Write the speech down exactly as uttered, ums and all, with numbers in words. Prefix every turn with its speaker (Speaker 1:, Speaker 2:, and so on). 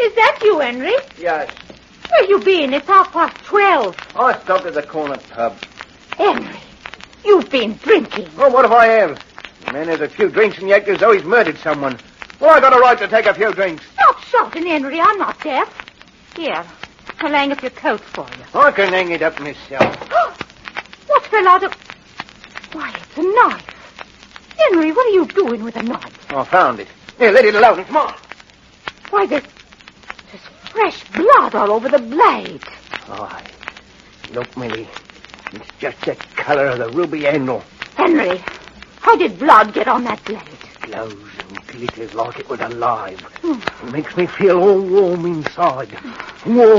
Speaker 1: Is that you, Henry?
Speaker 2: Yes.
Speaker 1: Where you been? It's half past twelve.
Speaker 2: I stopped at the corner pub.
Speaker 1: Henry, you've been drinking.
Speaker 2: Well, what if I have? The man has a few drinks and he acts as though he's murdered someone. Well, I got a right to take a few drinks.
Speaker 1: Stop shouting, Henry. I'm not deaf. Here, I'll hang up your coat for you.
Speaker 2: I can hang it up myself.
Speaker 1: What fell out of... Why, it's a knife. Henry, what are you doing with a knife?
Speaker 2: I found it. Here, let it alone. Come on.
Speaker 1: Why, there's... There's fresh blood all over the blade.
Speaker 2: Oh, look, Millie. It's just the color of the ruby handle.
Speaker 1: Henry, how did blood get on that blade?
Speaker 2: Glows and glitters like it was alive. It makes me feel all warm inside. Warm.